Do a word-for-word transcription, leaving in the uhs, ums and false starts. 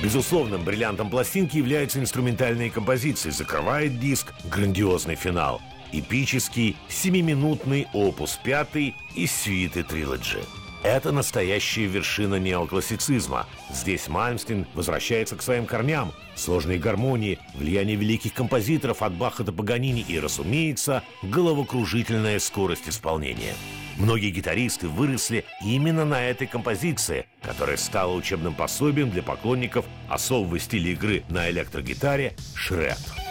Безусловным бриллиантом пластинки являются инструментальные композиции. Закрывает диск грандиозный финал. Эпический семиминутный опус пятый из сюиты трилоджи. Это настоящая вершина неоклассицизма. Здесь Мальмстен возвращается к своим корням. Сложные гармонии, влияние великих композиторов от Баха до Паганини и, разумеется, головокружительная скорость исполнения. Многие гитаристы выросли именно на этой композиции, которая стала учебным пособием для поклонников особого стиля игры на электрогитаре «Шред».